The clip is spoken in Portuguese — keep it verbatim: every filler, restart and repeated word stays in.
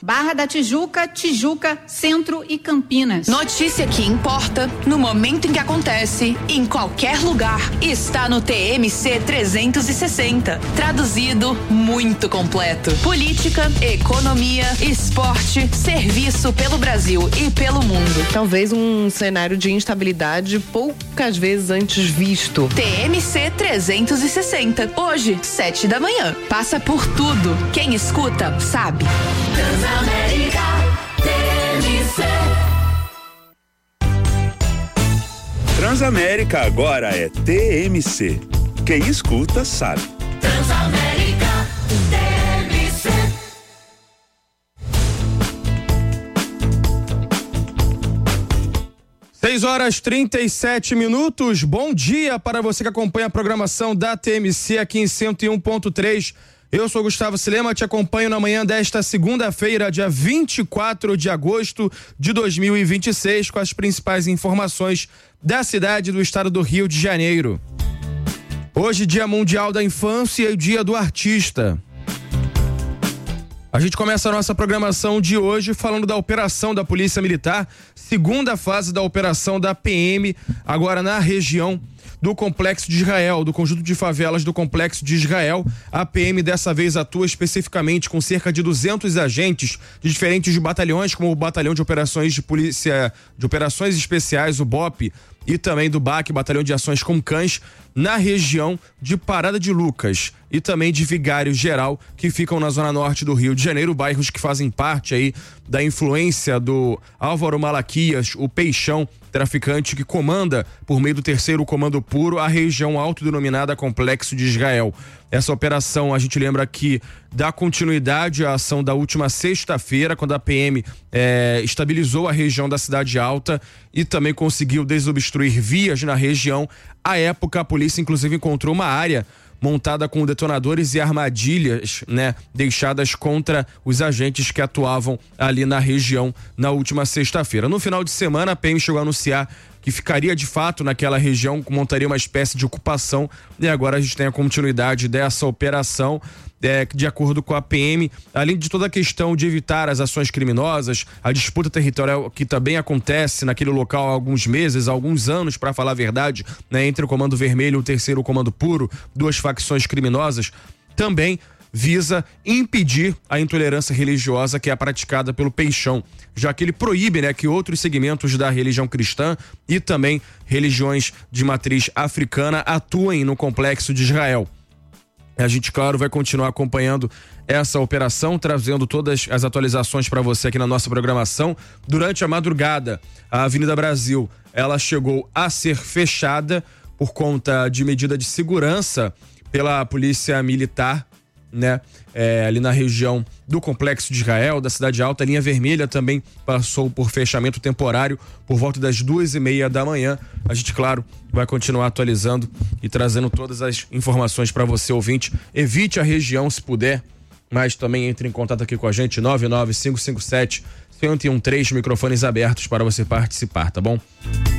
Barra da Tijuca, Tijuca, Centro e Campinas. Notícia que importa no momento em que acontece, em qualquer lugar, está no T M C trezentos e sessenta. Traduzido, muito completo. Política, economia, esporte, serviço pelo Brasil e pelo mundo. Talvez um cenário de instabilidade poucas vezes antes visto. T M C trezentos e sessenta. Hoje, sete da manhã. Passa por tudo. Quem escuta, sabe. Transamérica T M C. Transamérica agora é T M C. Quem escuta sabe. Transamérica T M C. seis horas trinta e sete minutos. Bom dia para você que acompanha a programação da T M C aqui em cento e um ponto três. Eu sou Gustavo Silema, te acompanho na manhã desta segunda-feira, dia vinte e quatro de agosto de dois mil e vinte e seis, com as principais informações da cidade do estado do Rio de Janeiro. Hoje, Dia Mundial da Infância e Dia do Artista. A gente começa a nossa programação de hoje falando da operação da Polícia Militar, segunda fase da operação da P M, agora na região do Complexo de Israel, do conjunto de favelas do Complexo de Israel. A P M dessa vez atua especificamente com cerca de duzentos agentes de diferentes batalhões, como o Batalhão de Operações de Polícia, de Operações Especiais, o B O P, e também do B A C, Batalhão de Ações com Cães, na região de Parada de Lucas e também de Vigário Geral, que ficam na zona norte do Rio de Janeiro, bairros que fazem parte aí da influência do Álvaro Malaquias, o Peixão, traficante que comanda, por meio do terceiro Comando Puro, a região autodenominada Complexo de Israel. Essa operação, a gente lembra que dá continuidade à ação da última sexta-feira, quando a P M eh, estabilizou a região da Cidade Alta e também conseguiu desobstruir vias na região. À época, a polícia inclusive encontrou uma área montada com detonadores e armadilhas, né, deixadas contra os agentes que atuavam ali na região na última sexta-feira. No final de semana, a P M chegou a anunciar que ficaria de fato naquela região, montaria uma espécie de ocupação, e agora a gente tem a continuidade dessa operação. É, de acordo com a P M, além de toda a questão de evitar as ações criminosas, a disputa territorial que também acontece naquele local há alguns meses, há alguns anos, para falar a verdade, né, entre o Comando Vermelho e o terceiro Comando Puro, duas facções criminosas, também visa impedir a intolerância religiosa que é praticada pelo Peixão, já que ele proíbe, né, que outros segmentos da religião cristã e também religiões de matriz africana atuem no Complexo de Israel. A gente, claro, vai continuar acompanhando essa operação, trazendo todas as atualizações para você aqui na nossa programação. Durante a madrugada, a Avenida Brasil, ela chegou a ser fechada por conta de medida de segurança pela Polícia Militar, né? É, ali na região do Complexo de Israel, da Cidade Alta. A linha vermelha também passou por fechamento temporário por volta das duas e meia da manhã. A gente, claro, vai continuar atualizando e trazendo todas as informações para você, ouvinte. Evite a região se puder, mas também entre em contato aqui com a gente, nove nove cinco cinco sete, um um três, microfones abertos para você participar, tá bom?